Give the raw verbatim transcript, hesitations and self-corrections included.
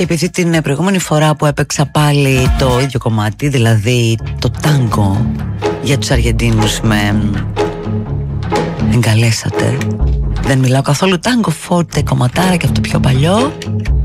Και επειδή την προηγούμενη φορά που έπαιξα πάλι το ίδιο κομμάτι, δηλαδή το τάγκο για τους Αργεντίνους, με εγκαλέσατε. Δεν μιλάω καθόλου τάγκο, φόρτε κομματάρα και αυτό πιο παλιό.